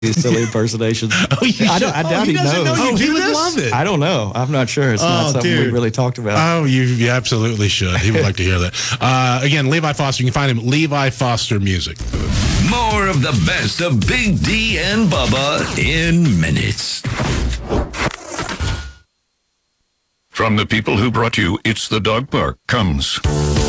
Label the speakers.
Speaker 1: these silly impersonations.
Speaker 2: Oh, you
Speaker 1: I
Speaker 2: should-
Speaker 1: doubt
Speaker 2: he
Speaker 1: he
Speaker 2: doesn't
Speaker 1: knows.
Speaker 2: know you
Speaker 3: he
Speaker 2: do
Speaker 3: would
Speaker 2: this?
Speaker 3: love it.
Speaker 1: I don't know. I'm not sure. It's not something we
Speaker 3: dude.
Speaker 1: really talked about.
Speaker 3: Oh, you absolutely should. He would like to hear that. Again, Levi Foster. You can find him at Levi Foster Music.
Speaker 4: More of the best of Big D and Bubba in minutes. From the people who brought you It's the Dog Park comes